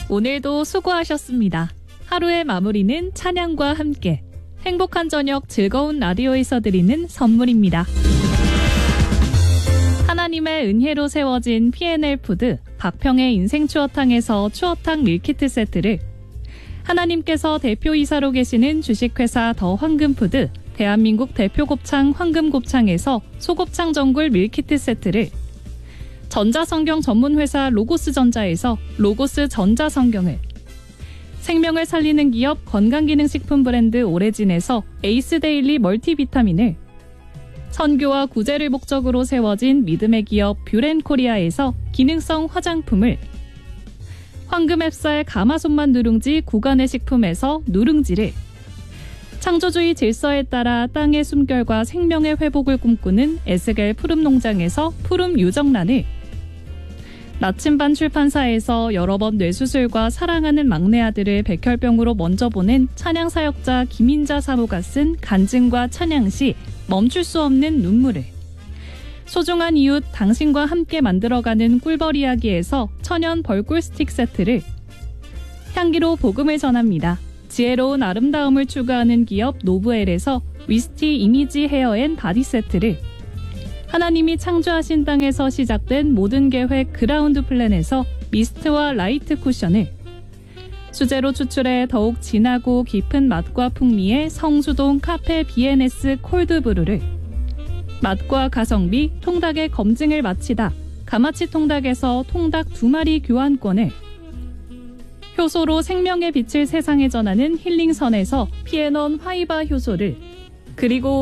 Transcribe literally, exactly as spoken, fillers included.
오늘도 수고하셨습니다. 하루의 마무리는 찬양과 함께 행복한 저녁 즐거운 라디오에서 드리는 선물입니다. 하나님의 은혜로 세워진 피엔엘 푸드 박평의 인생 추어탕에서 추어탕 밀키트 세트를, 하나님께서 대표이사로 계시는 주식회사 더 황금푸드 대한민국 대표 곱창 황금곱창에서 소곱창 전골 밀키트 세트를, 전자성경 전문회사 로고스전자에서 로고스 전자성경을, 생명을 살리는 기업 건강기능식품 브랜드 오레진에서 에이스데일리 멀티비타민을, 선교와 구제를 목적으로 세워진 믿음의 기업 뷰렌코리아에서 기능성 화장품을, 황금앱살 가마손만 누룽지 구간의 식품에서 누룽지를, 창조주의 질서에 따라 땅의 숨결과 생명의 회복을 꿈꾸는 에스겔 푸름농장에서 푸름 유정란을, 나침반 출판사에서 여러 번 뇌수술과 사랑하는 막내 아들을 백혈병으로 먼저 보낸 찬양사역자 김인자 사모가 쓴 간증과 찬양시 멈출 수 없는 눈물을, 소중한 이웃 당신과 함께 만들어가는 꿀벌 이야기에서 천연 벌꿀 스틱 세트를, 향기로 복음을 전합니다. 지혜로운 아름다움을 추구하는 기업 노브엘에서 위스티 이미지 헤어 앤 바디 세트를, 하나님이 창조하신 땅에서 시작된 모든 계획 그라운드 플랜에서 미스트와 라이트 쿠션을, 수제로 추출해 더욱 진하고 깊은 맛과 풍미의 성수동 카페 비엔에스 콜드브루를, 맛과 가성비 통닭의 검증을 마치다 가마치 통닭에서 통닭 두 마리 교환권을, 효소로 생명의 빛을 세상에 전하는 힐링선에서 피에논 화이바 효소를, 그리고